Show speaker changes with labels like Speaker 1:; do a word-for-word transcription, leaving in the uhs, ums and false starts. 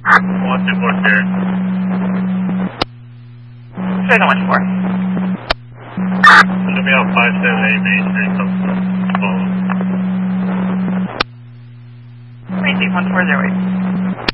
Speaker 1: one two four zero.
Speaker 2: Say how much for?
Speaker 1: Should be on five seven eight Main Street.
Speaker 2: Three two one four zero eight.